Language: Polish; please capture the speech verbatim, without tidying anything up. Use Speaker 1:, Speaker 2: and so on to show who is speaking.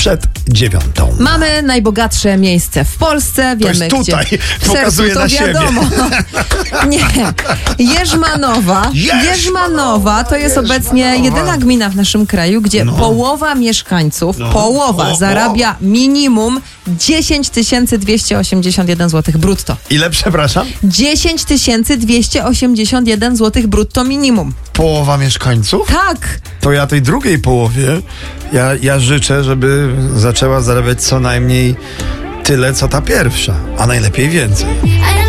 Speaker 1: przed dziewiątą.
Speaker 2: Mamy najbogatsze miejsce w Polsce. Wiemy,
Speaker 1: To jest tutaj.
Speaker 2: gdzie w
Speaker 1: Pokazuje
Speaker 2: sercu, to
Speaker 1: na
Speaker 2: wiadomo. Nie. Jerzmanowa.
Speaker 1: Jerzmanowa.
Speaker 2: Jerzmanowa to jest
Speaker 1: Jerzmanowa.
Speaker 2: obecnie jedyna gmina w naszym kraju, gdzie
Speaker 1: No.
Speaker 2: połowa mieszkańców,
Speaker 1: No.
Speaker 2: połowa
Speaker 1: O, o.
Speaker 2: zarabia minimum dziesięć tysięcy dwieście osiemdziesiąt jeden złotych brutto.
Speaker 1: Ile, przepraszam?
Speaker 2: dziesięć tysięcy dwieście osiemdziesiąt jeden złotych brutto minimum.
Speaker 1: Połowa mieszkańców?
Speaker 2: Tak.
Speaker 1: To ja tej drugiej połowie, ja, ja życzę, żeby zaczęła zarabiać co najmniej tyle, co ta pierwsza, a najlepiej więcej.